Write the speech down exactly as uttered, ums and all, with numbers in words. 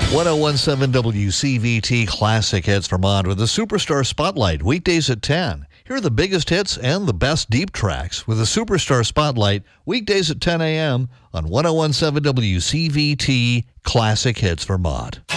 ten seventeen W C V T Classic Hits Vermont with the Superstar Spotlight, weekdays at ten. Here are the biggest hits and the best deep tracks with the Superstar Spotlight, weekdays at ten a.m. on ten seventeen W C V T Classic Hits Vermont.